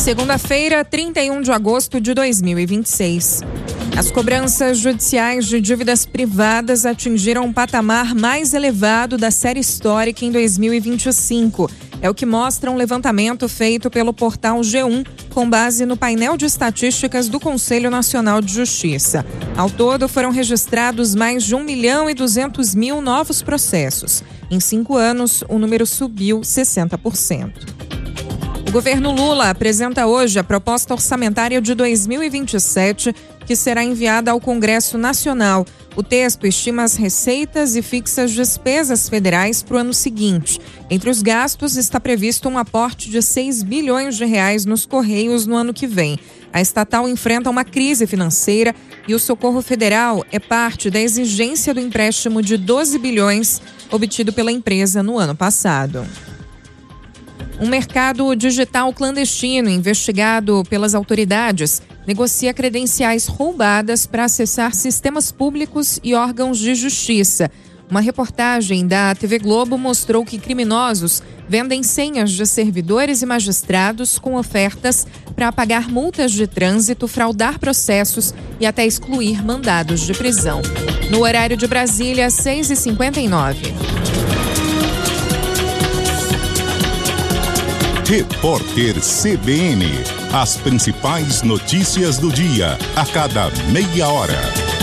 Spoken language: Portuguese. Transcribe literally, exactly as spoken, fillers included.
Segunda-feira, trinta e um de agosto de dois mil e vinte e seis. As cobranças judiciais de dívidas privadas atingiram um patamar mais elevado da série histórica em dois mil e vinte e cinco. É o que mostra um levantamento feito pelo portal G um, com base no painel de estatísticas do Conselho Nacional de Justiça. Ao todo, foram registrados mais de um milhão e duzentos mil novos processos. Em cinco anos, o número subiu sessenta por cento. O governo Lula apresenta hoje a proposta orçamentária de dois mil e vinte e sete, que será enviada ao Congresso Nacional. O texto estima as receitas e fixa as despesas federais para o ano seguinte. Entre os gastos está previsto um aporte de seis bilhões de reais nos Correios no ano que vem. A estatal enfrenta uma crise financeira e o socorro federal é parte da exigência do empréstimo de doze bilhões obtido pela empresa no ano passado. Um mercado digital clandestino investigado pelas autoridades negocia credenciais roubadas para acessar sistemas públicos e órgãos de justiça. Uma reportagem da T V Globo mostrou que criminosos vendem senhas de servidores e magistrados com ofertas para pagar multas de trânsito, fraudar processos e até excluir mandados de prisão. No horário de Brasília, seis e cinquenta e nove. Repórter C B N. As principais notícias do dia, a cada meia hora.